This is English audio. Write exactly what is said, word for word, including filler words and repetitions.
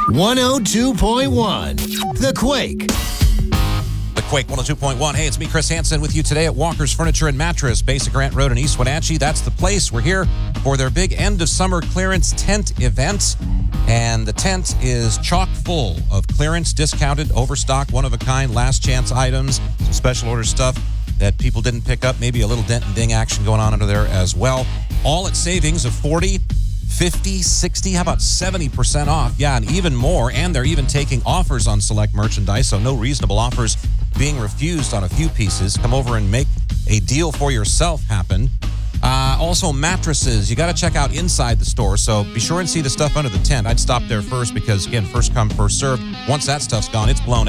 one oh two point one The Quake. The Quake one oh two point one. Hey, it's me, Chris Hansen, with you today at Walker's Furniture and Mattress, Basic Grant Road in East Wenatchee. That's the place. We're here for their big end-of-summer clearance tent event. And the tent is chock full of clearance, discounted, overstock, one-of-a-kind, last-chance items, some special order stuff that people didn't pick up, maybe a little dent and ding action going on under there as well. All at savings of forty, fifty, sixty, how about seventy percent off? Yeah, and even more. And they're even taking offers on select merchandise, so no reasonable offers being refused on a few pieces. Come over and make a deal for yourself happen. Uh, also, mattresses. You got to check out inside the store, so be sure and see the stuff under the tent. I'd stop there first because, again, first come, first served. Once that stuff's gone, it's blown out.